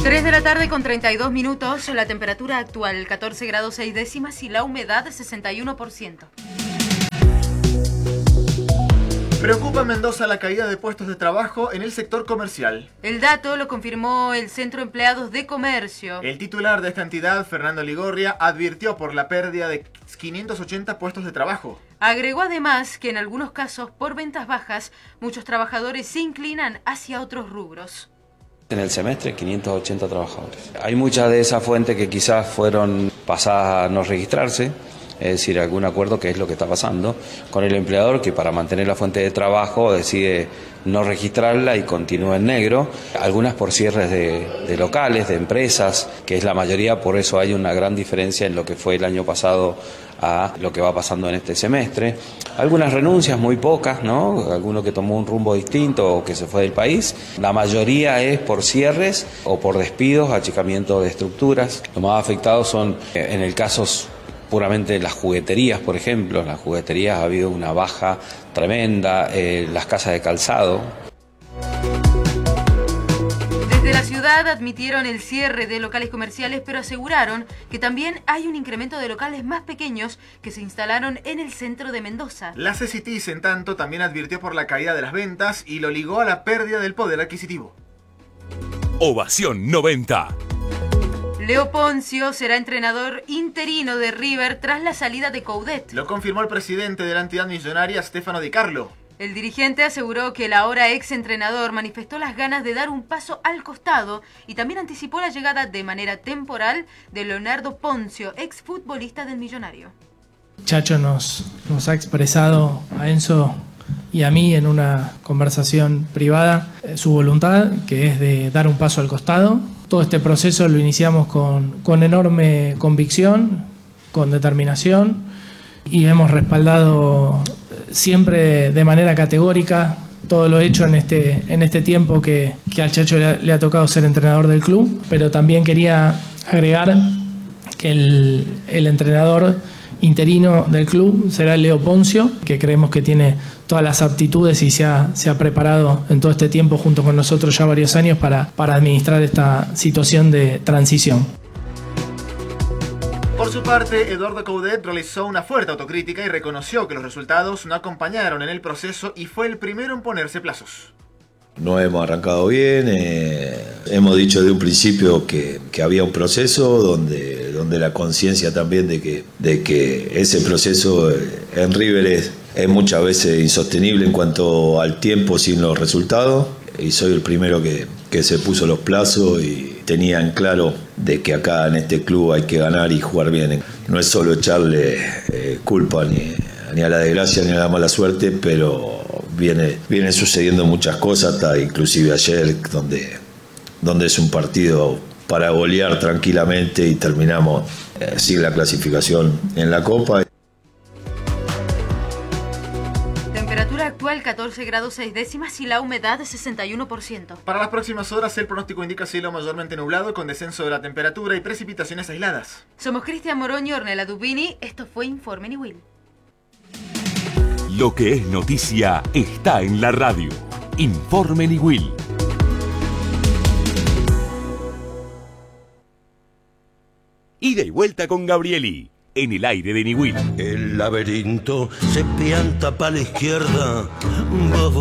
3 de la tarde con 32 minutos, la temperatura actual 14 grados 6 décimas y la humedad 61%. Preocupa en Mendoza la caída de puestos de trabajo en el sector comercial. El dato lo confirmó el Centro de Empleados de Comercio. El titular de esta entidad, Fernando Ligorria, advirtió por la pérdida de 580 puestos de trabajo. Agregó además que en algunos casos, por ventas bajas, muchos trabajadores se inclinan hacia otros rubros. En el semestre, 580 trabajadores. Hay muchas de esas fuentes que quizás fueron pasadas a no registrarse, es decir, algún acuerdo, que es lo que está pasando con el empleador, que para mantener la fuente de trabajo decide no registrarla y continúa en negro. Algunas por cierres de locales, de empresas, que es la mayoría, por eso hay una gran diferencia en lo que fue el año pasado a lo que va pasando en este semestre. Algunas renuncias, muy pocas, ¿no? Alguno que tomó un rumbo distinto o que se fue del país. La mayoría es por cierres o por despidos, achicamiento de estructuras. Los más afectados son, en el caso puramente las jugueterías, por ejemplo. En las jugueterías ha habido una baja tremenda, las casas de calzado. Desde la ciudad admitieron el cierre de locales comerciales, pero aseguraron que también hay un incremento de locales más pequeños que se instalaron en el centro de Mendoza. La CCTIS, en tanto, también advirtió por la caída de las ventas y lo ligó a la pérdida del poder adquisitivo. Ovación 90. Leo Poncio será entrenador interino de River tras la salida de Coudet. Lo confirmó el presidente de la entidad millonaria, Stefano Di Carlo. El dirigente aseguró que el ahora ex entrenador manifestó las ganas de dar un paso al costado y también anticipó la llegada de manera temporal de Leonardo Poncio, ex futbolista del Millonario. Chacho nos ha expresado a Enzo y a mí en una conversación privada su voluntad, que es de dar un paso al costado. Todo este proceso lo iniciamos con enorme convicción, con determinación, y hemos respaldado siempre de manera categórica todo lo hecho en este tiempo que al Chacho le ha tocado ser entrenador del club. Pero también quería agregar que el entrenador interino del club será Leo Poncio, que creemos que tiene todas las aptitudes y se ha preparado en todo este tiempo junto con nosotros ya varios años para administrar esta situación de transición. Por su parte, Eduardo Coudet realizó una fuerte autocrítica y reconoció que los resultados no acompañaron en el proceso y fue el primero en ponerse plazos. No hemos arrancado bien, hemos dicho de un principio que había un proceso donde la conciencia también de que ese proceso en River es muchas veces insostenible en cuanto al tiempo sin los resultados, y soy el primero que se puso los plazos y tenía en claro de que acá en este club hay que ganar y jugar bien. No es solo echarle culpa ni a la desgracia ni a la mala suerte, pero viene sucediendo muchas cosas, hasta inclusive ayer, donde es un partido para golear tranquilamente y terminamos sin la clasificación en la Copa. Temperatura actual 14 grados 6 décimas y la humedad 61%. Para las próximas horas, el pronóstico indica cielo mayormente nublado con descenso de la temperatura y precipitaciones aisladas. Somos Cristian Moroño, Ornella Dubini. Esto fue Informe Niwil. Lo que es noticia está en la radio. Informe Niwil. Ida y vuelta con Gabrieli, en el aire de Niwil. El laberinto se pianta para la izquierda.